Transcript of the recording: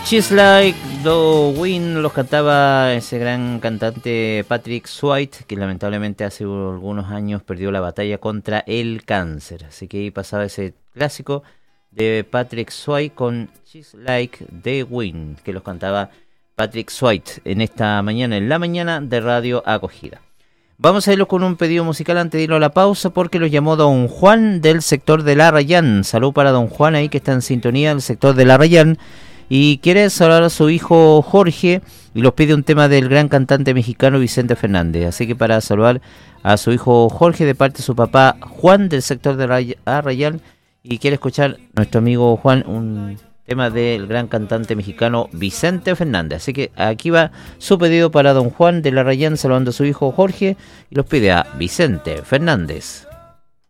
She's Like the Wind los cantaba ese gran cantante Patrick Swayze, que lamentablemente hace algunos años perdió la batalla contra el cáncer. Así que ahí pasaba ese clásico de Patrick Swayze con She's Like the Wind, que los cantaba Patrick Swayze en esta mañana, en la mañana de Radio Acogida. Vamos a irlos con un pedido musical antes de irlo a la pausa, porque los llamó Don Juan del sector de La Rayán. Salud para Don Juan ahí que está en sintonía del sector de La Rayán. Y quiere saludar a su hijo Jorge y los pide un tema del gran cantante mexicano Vicente Fernández. Así que para saludar a su hijo Jorge de parte de su papá Juan del sector de Arrayán, y quiere escuchar nuestro amigo Juan un tema del gran cantante mexicano Vicente Fernández. Así que aquí va su pedido para Don Juan de Arrayán saludando a su hijo Jorge y los pide a Vicente Fernández.